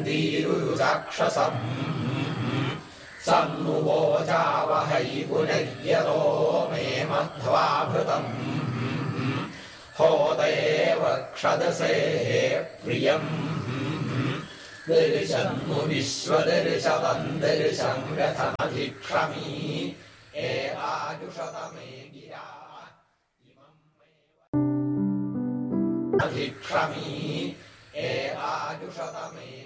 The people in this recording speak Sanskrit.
दीरुरुचाक्षसम् सन्नुवोचावहै पुनर्यतो मे मध्वाभृतम् होदेव क्षदसे प्रियम् दर्शन्नु विश्वदर्शतम् दर्शम् रथमधिक्षमी एवाजुषतमे गिरा इमम् अधिक्षमी एवाजुषतमे